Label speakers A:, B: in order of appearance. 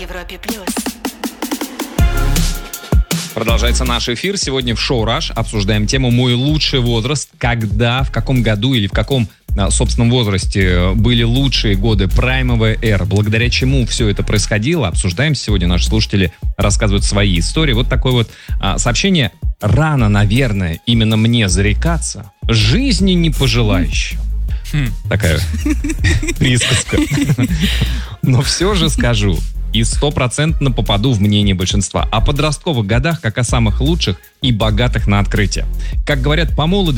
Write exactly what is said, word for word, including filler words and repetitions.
A: Европе плюс.
B: Продолжается наш эфир. Сегодня в шоу «Раш» обсуждаем тему «Мой лучший возраст». Когда, в каком году или в каком а, собственном возрасте были лучшие годы, праймовая эра, благодаря чему все это происходило. Обсуждаем сегодня. Наши слушатели рассказывают свои истории. Вот такое вот а, сообщение. Рано, наверное, именно мне зарекаться. Жизни не пожелающим. Хм. Такая присказка. Но все же скажу. И стопроцентно попаду в мнение большинства. О подростковых годах, как о самых лучших и богатых на открытие. Как говорят, по молодости